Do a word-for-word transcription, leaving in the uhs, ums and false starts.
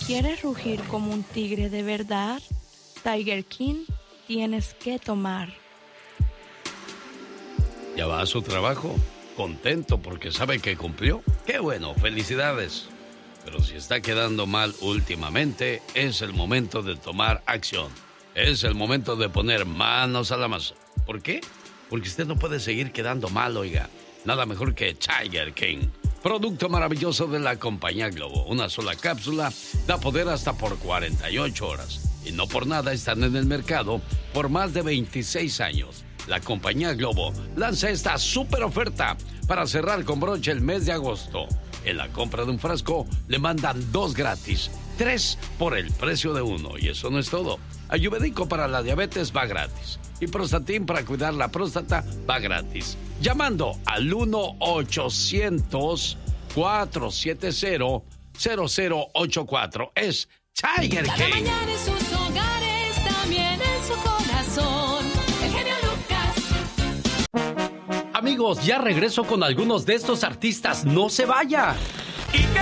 quieres rugir como un tigre de verdad, Tiger King tienes que tomar. ¿Ya va a su trabajo? Contento porque sabe que cumplió. ¡Qué bueno! ¡Felicidades! Pero si está quedando mal últimamente, es el momento de tomar acción. Es el momento de poner manos a la masa. ¿Por qué? Porque usted no puede seguir quedando mal, oiga. Nada mejor que Tiger King. Producto maravilloso de la compañía Globo. Una sola cápsula da poder hasta por cuarenta y ocho horas. Y no por nada están en el mercado por más de veintiséis años. La compañía Globo lanza esta super oferta para cerrar con broche el mes de agosto. En la compra de un frasco le mandan dos gratis, tres por el precio de uno. Y eso no es todo. Ayurvédico para la diabetes va gratis. Y Prostatin para cuidar la próstata va gratis. Llamando al uno ochocientos, cuatrocientos setenta, cero cero ocho cuatro. Es Tiger King. Cada mañana en sus hogares, también en su corazón. El genio Lucas. Amigos, ya regreso con algunos de estos artistas. No se vaya. ¿Y qué